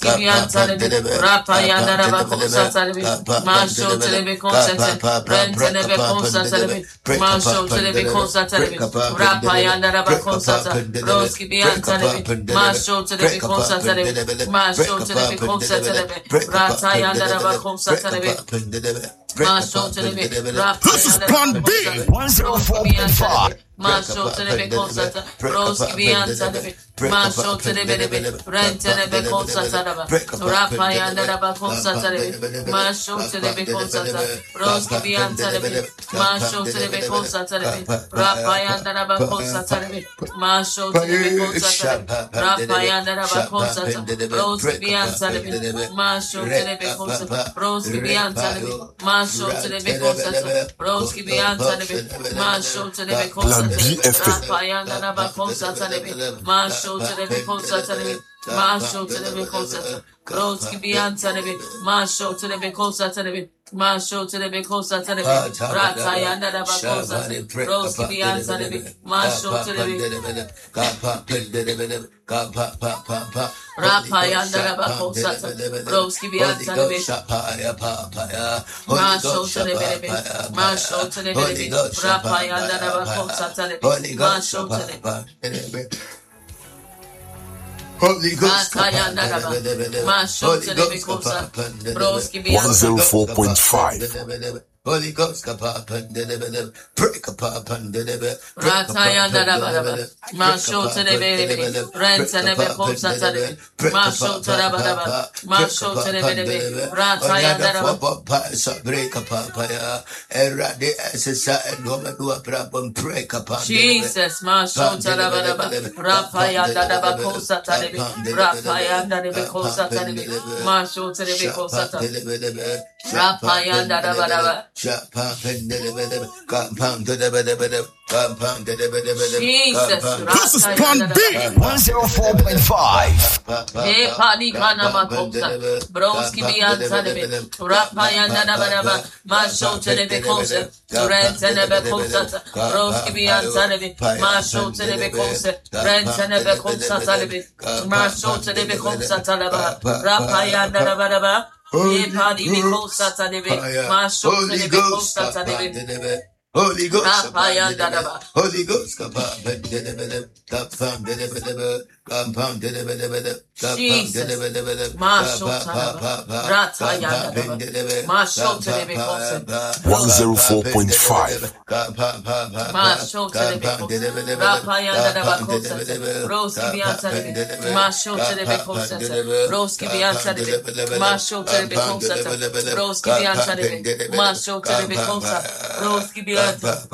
Kibian Talibi, Rapayanda Rabacosa Talibi, Masho Telebecosa, Rentenebecosa Talibi, Masho Telebecosa Talibi, Rapayanda Rabacosa, Rose Kibian Talibi, Masho Telebecosa Talibi, Masho Telebecosa Talibi, Ratayanda Rabacosa Talibi, Masho Telebi, This is Plan B 104.5. Masho Telebecosa, Rose Kibian Talibi, Masho Telebi, Rentenebecosa Talibi, Rapayanda Rabacosa Talibi, Masho Telebecosa, Rose Kibian Talibi, Masho Telebecosa Talibi, Rapayanda Rabacosa Talibi, Masho Telebecosa, Rapayanda Rabacosa, Rose Kibian Talibi, Masho Telebecosa, Rose Kibian Talibi, Masho Telebecosa, Rose Kibian Talibi, Masho Telebecosa, Rapayanda Rabacosa Talibi, Masho Telebecosa Talibi, Masho Telebecosa, Rose Kibian Talibi, Masho Telebecosa Talibi, Masho Telebecosa Talibi, Ratayanda Rabacosa, Rose Kibian Talibi, Masho Telebi, Rapayanda Rabacosa, Rose Kibian Talibi, Masho Telebi, Masho Telebi, Rapayanda Rabacosa Talibi, Masho Telebi. Holy Ghost, 104.5. Holy Ghost, break apart, Ratayanda Rabba, Masho Telebe, Rentanebe Hosa Tele, Masho Tarababa, Masho Telebe, Ratayanda Rabba, break apart, Erade Assessa and Woman who are problem, break apart. Jesus, Masho Tarababa, Rapayanda Rabba Hosa Tele, Rapayanda Rebe Hosa Tele, Masho Telebe Hosa Tele, Rapayanda Rabba. Jesus, this is Plan B 104.5. Hey, Pani Kanama Kosa, Broski Bianca, Rapayanda Nabaraba, Masho Telebecosa, Rentenebecosa, Broski Bianca, Masho Telebecosa, Rentenebecosa Talibi, Masho Telebecosa Talaba, Rapayanda Nabaraba. Holy Ghost, Holy Ghost, Holy Ghost, Holy Ghost, Jesus, Masho 104.5. Masho Roski Bianca, Masho Telebecosa, Roski Bianca, Masho Telebecosa, Roski Bianca, Masho Telebecosa, Roski Bianca.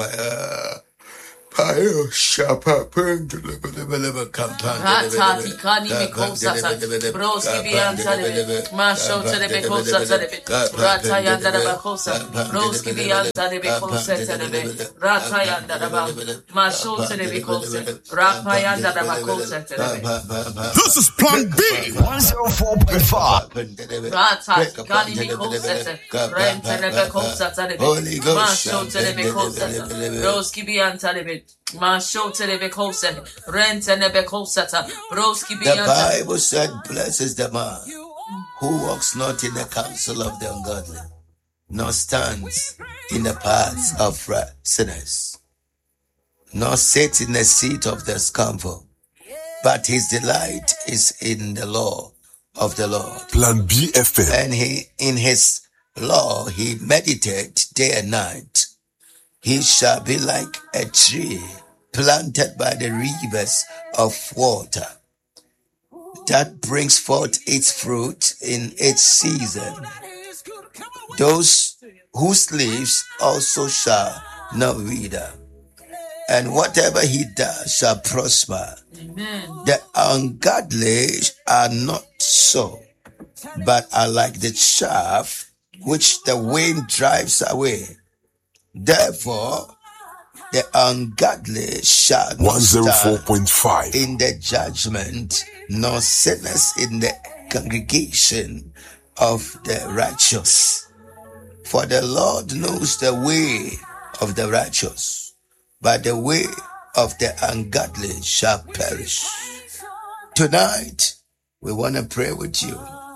Ratati Kani Becosa, Roski Bianca, Masho Telebecosa, Ratayanda Bacosa, Roski Bianca Becosa, Ratayanda Masho Telebecosa, Rapayanda Bacosa. This is Plan B 104.5. Ratati Kani Becosa, Rentenebecosa, Masho Telebecosa, Roski Bianca. Masho Telebecosa, Rentenebecosa, Roski Bianca. The Bible said, blessed is the man who walks not in the counsel of the ungodly, nor stands in the paths of sinners, nor sits in the seat of the scornful, but his delight is in the law of the Lord. Plan B FM. And in his law he meditates day and night. He shall be like a tree planted by the rivers of water that brings forth its fruit in its season. Those whose leaves also shall not wither, and whatever he does shall prosper. Amen. The ungodly are not so, but are like the chaff which the wind drives away. Therefore, the ungodly shall not stand in the judgment, nor sinners in the congregation of the righteous. For the Lord knows the way of the righteous, but the way of the ungodly shall perish. Tonight, we want to pray with you.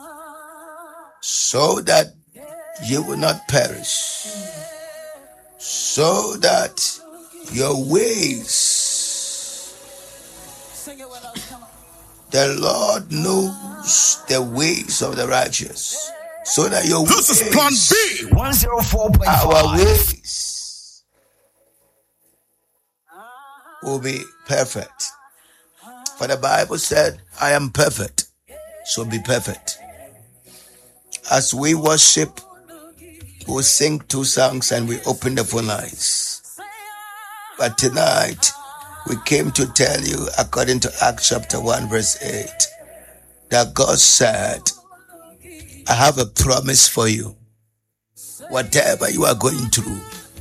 so that you will not perish, so that your ways, the Lord knows the ways of the righteous, so that your This ways, is Plan B 104.5. our ways will be perfect. For the Bible said, I am perfect, so be perfect. As we worship, we'll sing 2 songs and we open the phone lines. But tonight, we came to tell you, according to Acts chapter 1 verse 8, that God said, I have a promise for you. Whatever you are going through,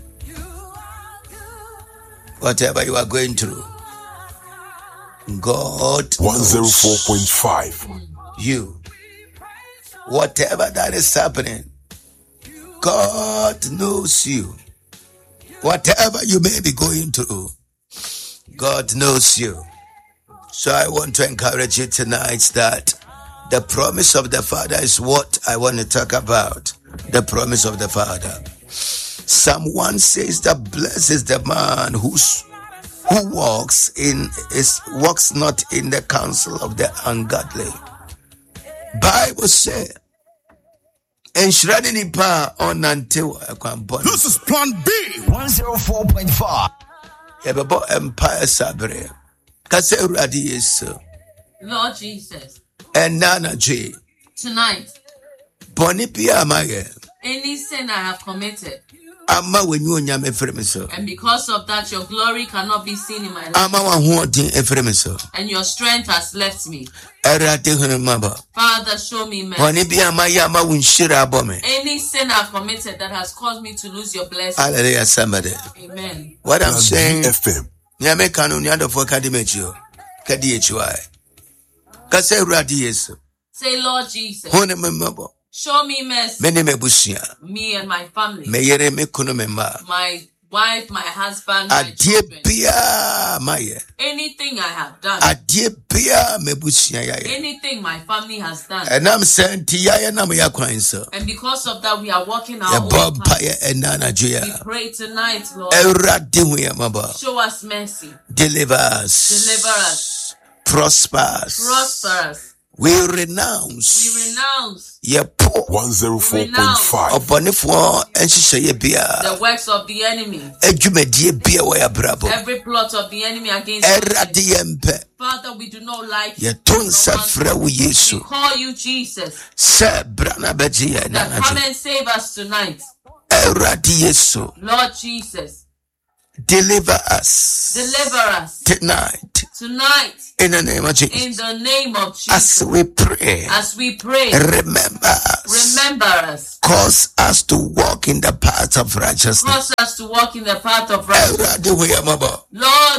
God 104.5. you. Whatever that is happening, God knows you. Whatever you may be going through, God knows you. So I want to encourage you tonight that the promise of the Father is what I want to talk about. The promise of the Father. Psalm 1 says that blessed is the man who walks not in the counsel of the ungodly. Bible says, this is Plan B 104.5. Empire Sabre. Kase Uradi Yesu. Lord Jesus, And Nana J. tonight, Bonipia Maye. any sin I have committed, Ama when you nyame efremiso. and because of that, your glory cannot be seen in my life, Ama wa huodin efremiso. and your strength has left me. Erate hunumaba. Father, show me mercy. Bonipia Maya ma unshira abome. Any sin I've committed that has caused me to lose your blessing. Hallelujah, somebody. Amen. What I'm saying, FM. nyame kanu nyando for kadimechio. Kadi HY. Kase Uradi Yesu. Say, Lord Jesus, Hunumaba. show me mercy. Mene mebusia. Me and my family, Meyere me kunumema. my wife, my husband, my Adie children. bia maye. Anything I have done, Adie bia mebusia yaye. anything my family has done, And I'm saying tiya na ya kwan so. and because of that, we are walking Ya our own bomba path. ya enana We joya. pray tonight, Lord, Eradi hu ya maba. show us mercy, Deliver us. deliver us, Prosper us. prosper us. We renounce. We renounce Ye po. 104.5. Obonifo enhihye ye bia. the works of the enemy, Adwumadie bia wo ya brabo. every plot of the enemy against us. Eradi ye mpe. Father, we do not like Ye you. ton sa fra wo We Yesu. call you Jesus. Se brana beji ya That nana come jo. and save us tonight. Eradi Yesu. Lord Jesus, Deliver us. deliver us Tonight. tonight In the name of Jesus. in the name of As Jesus. we pray. As we pray, Remember us. remember us. Cause us to walk in the path of righteousness. Cause us to walk in the path of righteousness. Eradi hu ya maba. Lord